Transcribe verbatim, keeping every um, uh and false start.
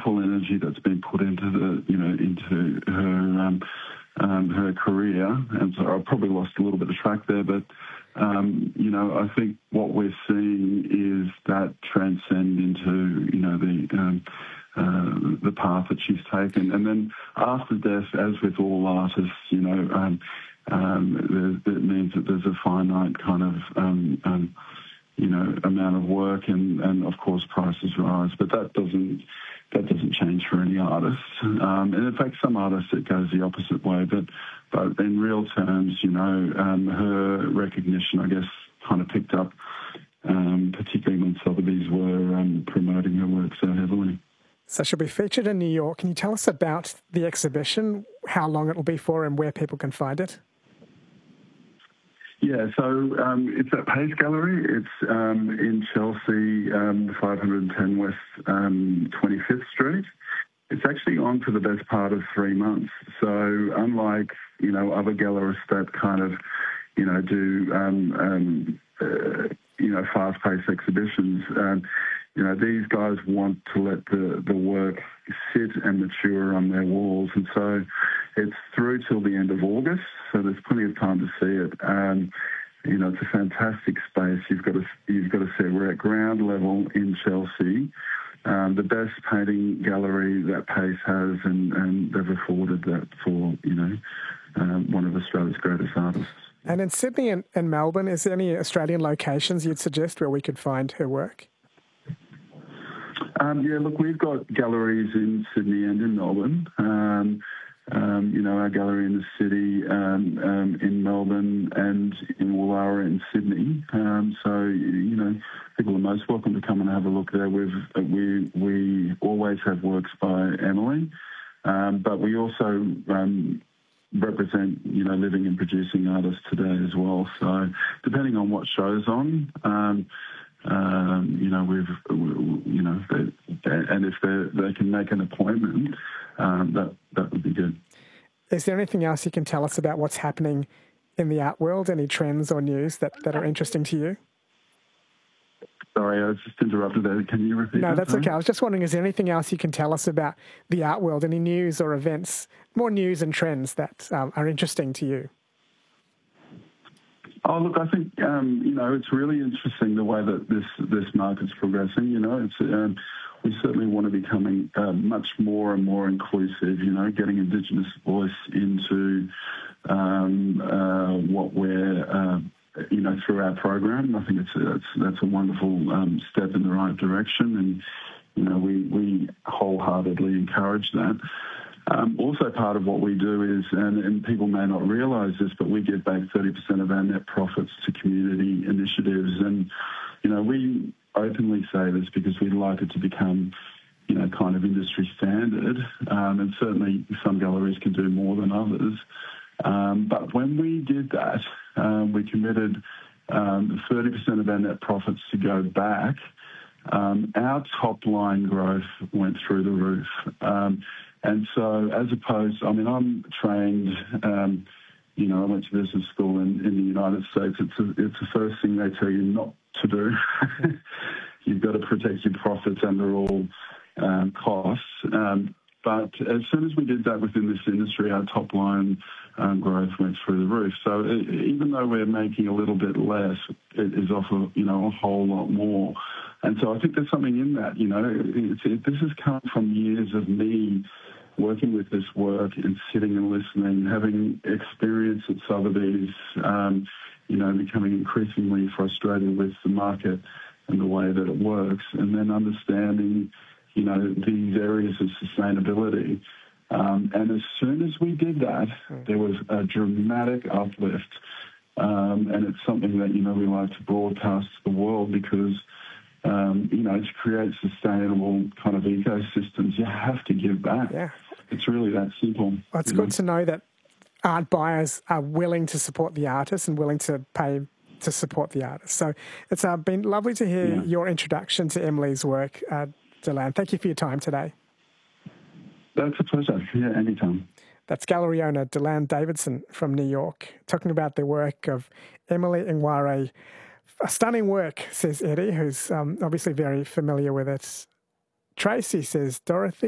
wonderful energy that's been put into the, you know, into her um, um, her career. And so I probably lost a little bit of track there, but um, you know, I think what we're seeing is that transcend into, you know, the um, uh, the path that she's taken, and then after death, as with all artists, you know, um, um, it means that there's a finite kind of um, um, you know, amount of work, and, and of course prices rise, but that doesn't that doesn't change for any artist. Um, and in fact, some artists it goes the opposite way. But but in real terms, you know, um, her recognition, I guess, kind of picked up, um, particularly when Sotheby's were um, promoting her work so heavily. So she'll be featured in New York. Can you tell us about the exhibition, how long it'll be for, and where people can find it? Yeah, so um, it's at Pace Gallery. It's um, in Chelsea, um, five ten West um, twenty-fifth Street. It's actually on for the best part of three months. So unlike, you know, other gallerists that kind of, you know, do, um, um, uh, you know, fast-paced exhibitions, um, you know, these guys want to let the, the work sit and mature on their walls. And so it's through till the end of August, so there's plenty of time to see it. Um, you know, it's a fantastic space. You've got to, you've got to see it. We're at ground level in Chelsea, um, the best painting gallery that Pace has, and, and they've afforded that for, you know, um, one of Australia's greatest artists. And in Sydney and, and Melbourne, is there any Australian locations you'd suggest where we could find her work? Um, yeah, look, we've got galleries in Sydney and in Melbourne. Um, um, you know, our gallery in the city, um, um, in Melbourne, and in Woollahra in Sydney. Um, so, you know, people are most welcome to come and have a look there. We've, we we always have works by Emily, um, but we also um, represent, you know, living and producing artists today as well. So, depending on what show's on. Um, Um, you know, we've, you know, they, and if they they can make an appointment, um, that that would be good. Is there anything else you can tell us about what's happening in the art world? Any trends or news that, that are interesting to you? Sorry, I was just interrupted there. Can you repeat no, that? No, that's sorry? okay. I was just wondering, is there anything else you can tell us about the art world? Any news or events, more news and trends that um, are interesting to you? Oh, look, I think, um, you know, it's really interesting the way that this, this market's progressing. You know, it's um, we certainly want to be becoming uh, much more and more inclusive, you know, getting Indigenous voice into um, uh, what we're, uh, you know, through our program. I think it's a, it's, that's a wonderful um, step in the right direction, and, you know, we, we wholeheartedly encourage that. Um, also part of what we do is, and, and people may not realise this, but we give back thirty percent of our net profits to community initiatives. And, you know, we openly say this because we'd like it to become, you know, kind of industry standard. Um, and certainly some galleries can do more than others. Um, but when we did that, um, we committed um, thirty percent of our net profits to go back. Um, our top line growth went through the roof. Um, And so as opposed, I mean, I'm trained, um, you know, I went to business school in, in the United States. It's, a, it's the first thing they tell you not to do. You've got to protect your profits under all um, costs. Um, but as soon as we did that within this industry, our top line um, growth went through the roof. So it, even though we're making a little bit less, it is off a, you know, a whole lot more. And so I think there's something in that, you know. It's, it, this has come from years of me working with this work and sitting and listening, having experience at Sotheby's, um, you know, becoming increasingly frustrated with the market and the way that it works, and then understanding, you know, these areas of sustainability. Um, and as soon as we did that, there was a dramatic uplift. Um, and it's something that, you know, we like to broadcast to the world because, um, you know, to create sustainable kind of ecosystems, you have to give back. Yeah. It's really that simple. Well, it's good know? to know that art buyers are willing to support the artists and willing to pay to support the artists. So it's uh, been lovely to hear yeah. your introduction to Emily's work, uh, Deland. Thank you for your time today. That's a pleasure. Yeah, anytime. That's gallery owner Deland Davidson from New York, talking about the work of Emily Ngware. A stunning work, says Eddie, who's um, obviously very familiar with it. Tracy says, Dorothy,